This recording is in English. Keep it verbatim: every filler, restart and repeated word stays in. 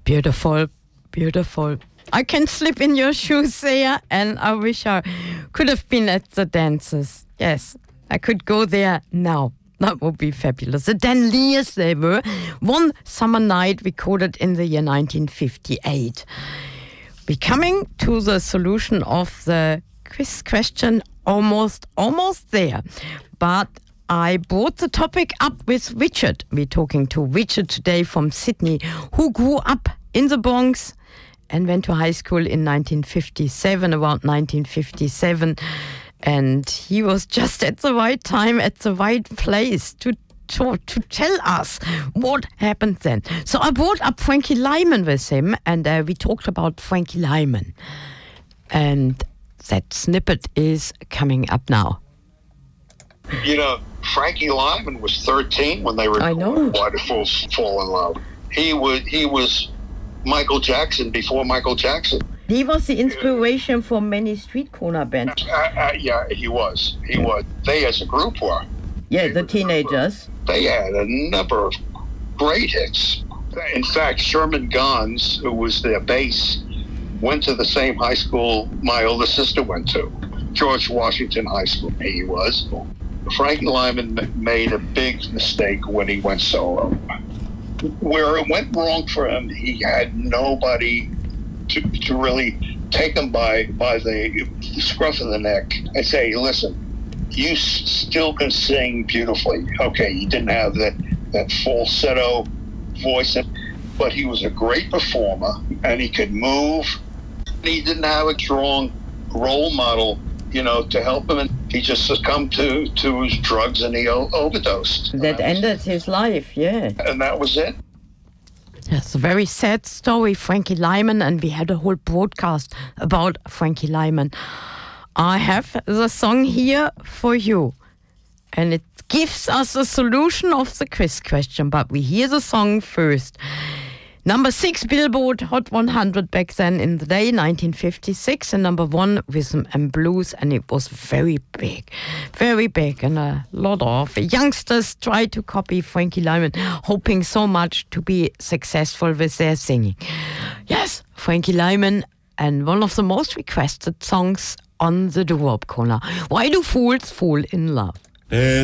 Beautiful, beautiful. I can slip in your shoes there, and I wish I could have been at the dances. Yes, I could go there now. That would be fabulous. The Dan Lears they were. One Summer Night recorded in the year nineteen fifty-eight. We're coming to the solution of the quiz question, almost, almost there. But I brought the topic up with Richard. We're talking to Richard today from Sydney, who grew up in the Bronx and went to high school in nineteen fifty-seven, around nineteen fifty-seven. And he was just at the right time, at the right place to, to, to tell us what happened then. So I brought up Frankie Lymon with him, and uh, we talked about Frankie Lymon. And that snippet is coming up now. You know, Frankie Lymon was thirteen when they recorded Why Do Fools Fall in Love. He was, he was Michael Jackson before Michael Jackson. He was the inspiration for many street corner bands. Uh, uh, yeah, he was. He was. They as a group were. Yeah, the teenagers. They had a number of great hits. In fact, Sherman Gons, who was their bass, went to the same high school my older sister went to. George Washington High School, he was. Frankie Lymon made a big mistake when he went solo. Where it went wrong for him, he had nobody to, to really take him by, by the scruff of the neck and say, listen, you s- still can sing beautifully. Okay, he didn't have that, that falsetto voice, but he was a great performer, and he could move. He didn't have a strong role model, you know, to help him, and he just succumbed to, to his drugs, and he o- overdosed. That ended his life, yeah. And that was it. It's a very sad story, Frankie Lymon, and we had a whole broadcast about Frankie Lymon. I have the song here for you, and it gives us a solution of the quiz question, but we hear the song first. Number six Billboard Hot one hundred back then in the day, nineteen fifty-six, and number one Rhythm and Blues, and it was very big, very big, and a lot of youngsters tried to copy Frankie Lymon, hoping so much to be successful with their singing. Yes, Frankie Lymon, and one of the most requested songs on the Doo-Wop Corner. Why Do Fools Fall in Love?